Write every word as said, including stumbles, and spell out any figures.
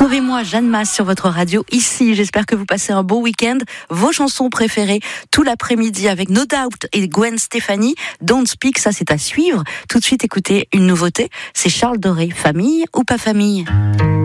Sauvez-moi, Jeanne Masse sur votre radio ici. J'espère que vous passez un beau week-end. Vos chansons préférées tout l'après-midi avec No Doubt et Gwen Stefani. Don't Speak, ça c'est à suivre. Tout de suite, écoutez une nouveauté. C'est Charles Doré. Famille ou pas famille?